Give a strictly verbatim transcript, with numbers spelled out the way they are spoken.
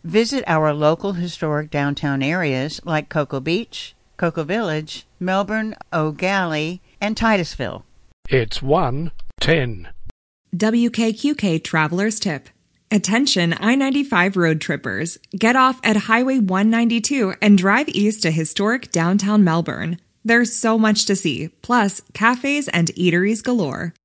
Visit our local historic downtown areas like Cocoa Beach, Cocoa Village, Melbourne, O'Galley, and Titusville. It's one ten. W K Q K Traveler's Tip. Attention I ninety-five road trippers. Get off at Highway one ninety-two and drive east to historic downtown Melbourne. There's so much to see, plus cafes and eateries galore.